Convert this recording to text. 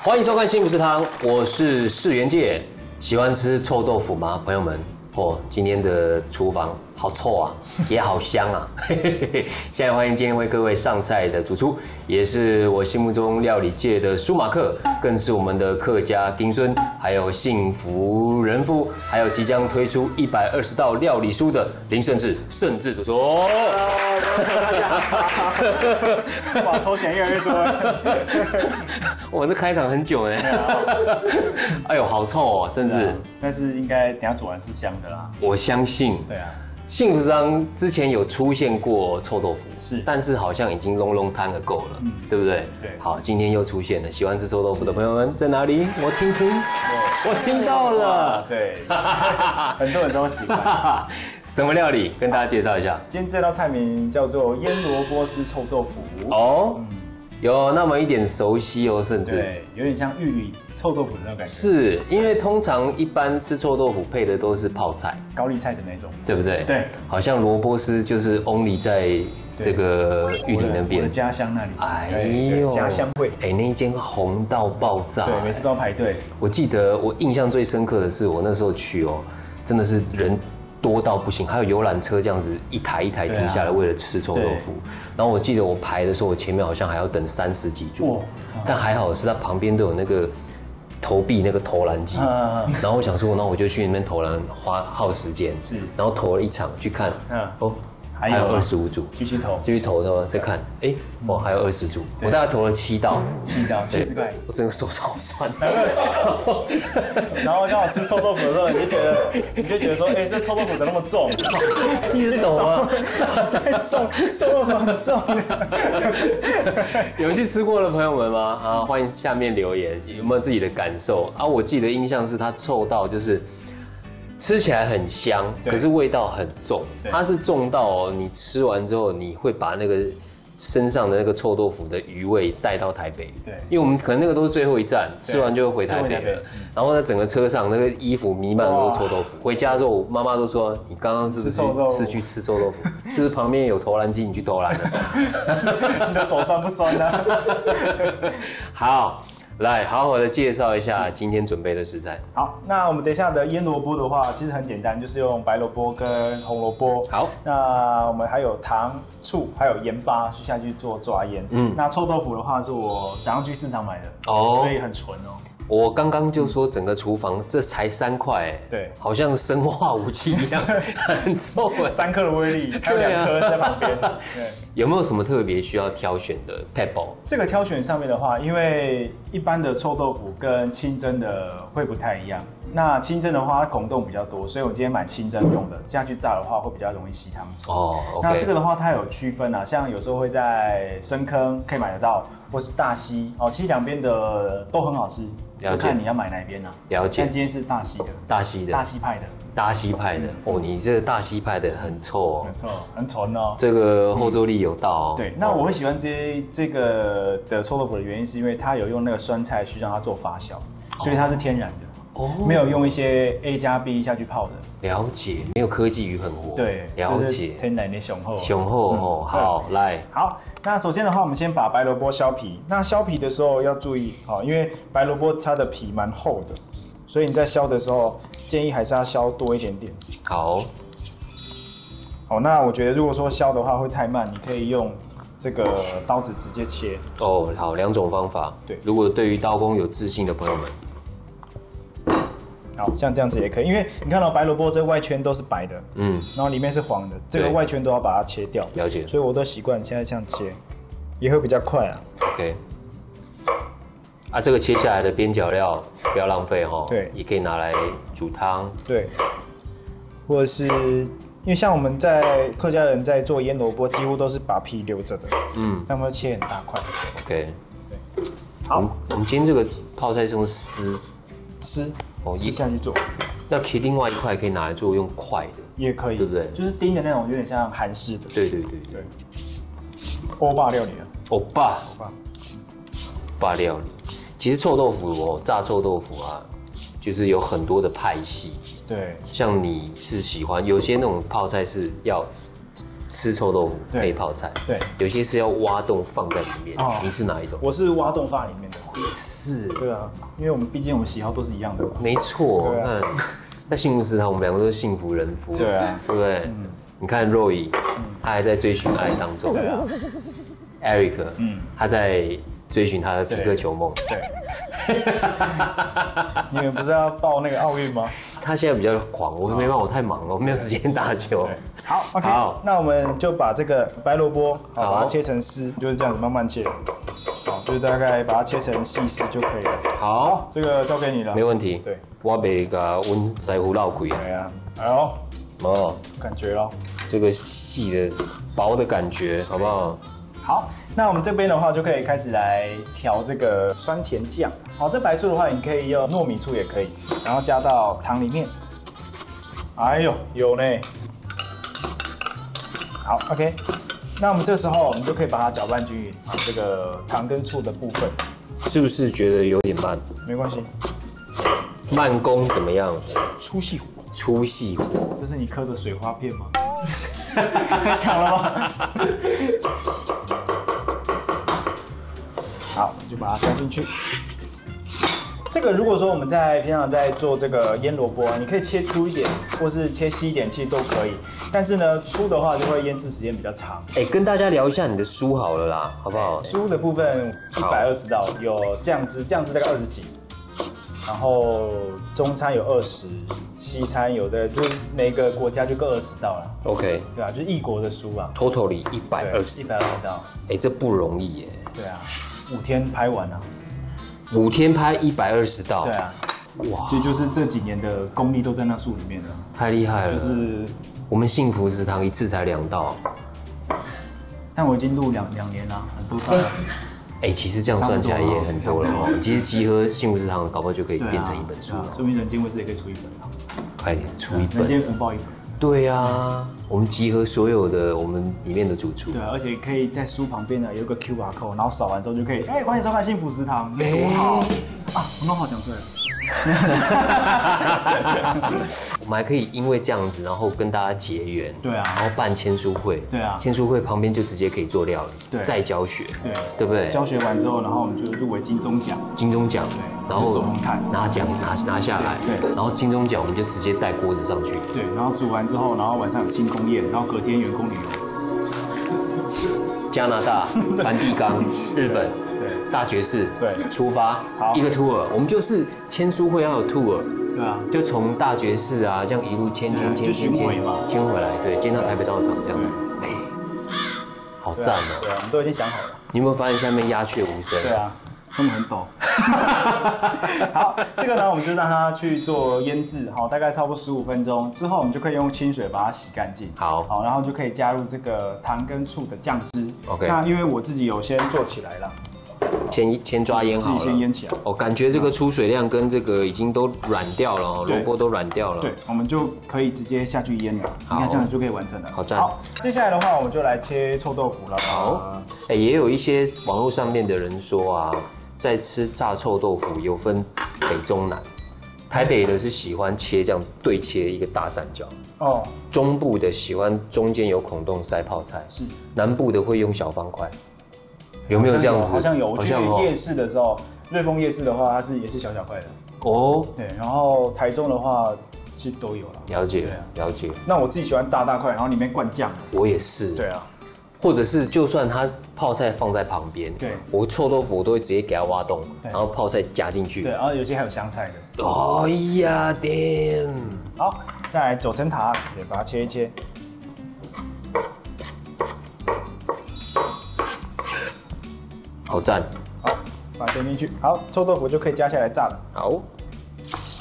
欢迎收看《幸福食堂》，我是世元界。喜欢吃臭豆腐吗，朋友们？今天的厨房好臭啊，也好香啊！现在欢迎今天为各位上菜的主厨，也是我心目中料理界的舒马克，更是我们的客家丁孙，还有幸福人夫，还有即将推出120道料理书的林胜志主厨。 大家好，哇，头衔越来越多了。 我这开场很久哎，哎呦，好臭哦，甚至。 但是应该等下煮完是香的啦。 我相信。 对啊。 幸福食堂之前有出现过臭豆腐， 是， 但是好像已经 long time ago 了，对不对？ 对。 好，今天又出现了。喜欢吃臭豆腐的朋友们在哪里？我听听。我听到了。 对。很多人都喜欢。 什么料理？跟大家介绍一下。 今天这道菜名叫做腌萝卜丝臭豆腐。 哦。有那么一点熟悉哦，甚至对，有点像玉米臭豆腐的那种感觉。 是因为通常一般吃臭豆腐配的都是泡菜、 高丽菜的那种， 对不对？ 对， 好像萝卜丝就是 only 在这个玉里那边， 我的家乡那里。 哎呦， 家乡味。 哎，那一间红到爆炸， 对，每次都要排队。 我记得我印象最深刻的是我那时候去哦，真的是人多到不行，还有游览车这样子一台一台停下来，为了吃臭豆腐。然后我记得我排的时候，我前面好像还要等30几桌，但还好是它旁边都有那个投币那个投篮机。然后我想说，那我就去那边投篮，耗时间。是，然后投了一场去看，还有25组，继续投，再看，哎，还有20组，我大概投了7道，70块，我整个手超酸。 然后刚好吃臭豆腐的时候，你就觉得说，哎，这臭豆腐怎么那么重？ 一直抖啊， 太重，臭豆腐很重。 有去吃过的朋友们吗？啊，欢迎下面留言，有没有自己的感受啊？我记得印象是它臭到就是。吃起来很香，可是味道很重。它是重到你吃完之后，你会把那个身上的那个臭豆腐的余味带到台北。对，因为我们可能那个都是最后一站，吃完就会回台北了。然后在整个车上，那个衣服弥漫都是臭豆腐。回家之后，我妈妈都说：“你刚刚是不是去吃臭豆腐？是不是旁边有投篮机，你去投篮了？” 你的手酸不酸呢？ 好。来，好好的介绍一下今天准备的食材。 好，那我们等一下的腌萝卜的话，其实很简单，就是用白萝卜跟红萝卜。好，那我们还有糖、醋，还有盐巴下去做抓腌。那臭豆腐的话，是我早上去市场买的，所以很纯哦。 我刚刚就说整个厨房这才3块，对，好像生化武器一样，很臭 ，3颗的威力，还有2颗在旁边。对， 有没有什么特别需要挑选的 pebble？ 这个挑选上面的话，因为一般的臭豆腐跟清蒸的会不太一样。那清蒸的话，它孔洞比较多，所以我今天买清蒸用的，下去炸的话会比较容易吸汤汁。那这个的话，它有区分啊，像有时候会在深坑可以买得到，或是大溪其实两边的都很好吃。就看你要买哪边啊？ 了解。 但今天是大溪派的。 你这大溪派的很臭哦， 很臭，很纯哦。 这个后坐力有到哦。 对，那我会喜欢这个的臭豆腐的原因，是因为它有用那个酸菜去让它做发酵，所以它是天然的，没有用一些 A 加 B 下去泡的。 了解，没有科技与狠活。对，了解。 天然的雄厚。 好，来。 好。那首先的话，我们先把白萝卜削皮。那削皮的时候要注意，因为白萝卜它的皮蛮厚的，所以你在削的时候建议还是要削多一点点。好，那我觉得如果说削的话会太慢，你可以用这个刀子直接切。 好，2种方法。对，如果对于刀工有自信的朋友们。 好像这样子也可以，因为你看到白萝卜这外圈都是白的，然后里面是黄的，这个外圈都要把它切掉。了解。所以我都习惯现在这样切，也会比较快啊。 OK。这个切下来的边角料不要浪费哦。对。也可以拿来煮汤。对。 或者是因为像我们在客家人在做腌萝卜，几乎都是把皮留着的。他们会切很大块。 OK。对。好，我们今天这个泡菜是用丝下去做， 那其实另外一块可以拿来做用筷的， 也可以，对不对？就是叮的那种，有点像韩式的。对。欧巴料理啊， 欧巴料理。其实臭豆腐炸臭豆腐啊，就是有很多的派系。对，像你是喜欢有些那种泡菜是要吃臭豆腐配泡菜， 对， 有些是要挖洞放在里面。你是哪一种？ 我是挖洞放里面的。 也是。 对啊，因为毕竟我们喜好都是一样的嘛。 没错，那幸福食堂，我们两个都是幸福人夫。 对啊， 对不对？你看 Roy，他还在追寻爱当中。 对啊。 Eric，他在追寻他的皮克球梦。 对。你们不是要报那个奥运吗？ 他现在比较狂，我没办法，我太忙了，我没有时间打球。 好 ，OK， 好，那我们就把这个白萝卜把它切成丝，就是这样子慢慢切。好，就是大概把它切成细丝就可以了。好，这个交给你了。 没问题。 对， 我别把温腮胡绕开。 对啊，来哦。哦，感觉咯， 这个细的薄的感觉，好不好？ 好，那我们这边的话就可以开始来调这个酸甜酱。好，这白醋的话，你可以用糯米醋也可以，然后加到汤里面。哎呦，有呢。好 ，OK。那我们这时候，我们就可以把它搅拌均匀。好，这个糖跟醋的部分， 是不是觉得有点慢？ 没关系。 慢工怎么样？ 粗细火。 粗细火。 这是你刻的水花片吗？太强了吧！好，就把它加进去。这个如果说我们平常在做这个腌萝卜，你可以切粗一点，或是切细一点，其实都可以。但是呢，粗的话就会腌制时间比较长。 跟大家聊一下你的酥好了啦，好不好？ 酥的部分120道，有酱汁大概20几，然后中餐有20，西餐有的就是每个国家就各20道了。 OK， 对啊，就是异国的酥啊 ，totally 120 道。 这不容易耶。 对啊，5天拍完啊。 5天拍120道。 对啊，哇，其实就是这几年的功力都在那书里面了。 太厉害了。 就是我们幸福食堂一次才2道。 但我已经录2年了，很多道了。 其实这样算起来也很多了哦。其实集合幸福食堂，搞不好就可以变成一本书了。 说明人间卫视也可以出一本了。 快点出一本。 人间福报一本。 对啊，我们集合所有的我们里面的主厨。 对啊，而且可以在书旁边呢有一个 QR code， 然后扫完之后就可以，欢迎收看幸福食堂，多好啊！我弄好讲出来了。 我们还可以因为这样子，然后跟大家结缘。 对啊。 然后办签书会。 对啊。 签书会旁边就直接可以做料理。 对。 再教学。 对。 对不对？ 教学完之后，然后我们就入围金钟奖。 金钟奖。 对。 然后走红毯， 拿奖拿下来。 对。 然后金钟奖我们就直接带锅子上去。 对。然后煮完之后，然后晚上有庆功宴，然后隔天员工旅游。 加拿大、梵蒂冈、日本。大爵士对出发一个 tour， 我们就是签书会要有 tour， 对啊， 就从大爵士啊这样一路签回来，对，签到台北道场这样子，好赞哦！ 对啊，我们都已经想好了。 你有没有发现下面鸦雀无声？ 对啊，他们很抖。好，这个呢，我们就让它去做腌制，好，大概差不多15分钟之后，我们就可以用清水把它洗干净。好，然后就可以加入这个糖跟醋的酱汁。 OK， 那因为我自己有先做起来了。 先抓腌好了， 自己先腌起来。 感觉这个出水量跟这个已经都软掉了，萝卜都软掉了。 对，我们就可以直接下去腌了。你看这样就可以完成了。 好赞。 好，接下来的话，我们就来切臭豆腐了。 好，也有一些网络上面的人说啊，在吃炸臭豆腐有分北中南，台北的是喜欢切这样对切一个大三角。中部的喜欢中间有孔洞塞泡菜， 是。南部的会用小方块。有没有这样子？ 好像有。我去夜市的时候，瑞丰夜市的话，它也是小块的。对，然后台中的话，其实都有了。 了解。 那我自己喜欢大块，然后里面灌酱。 我也是。 对啊。 或者是就算它泡菜放在旁边， 对， 我臭豆腐我都会直接给它挖洞，然后泡菜加进去。 对，然后有些还有香菜的。 哎呀，damn！ 好，再来9层塔，也把它切一切。 好赞！ 好，把它煎进去。好，臭豆腐就可以加下来炸了。 好。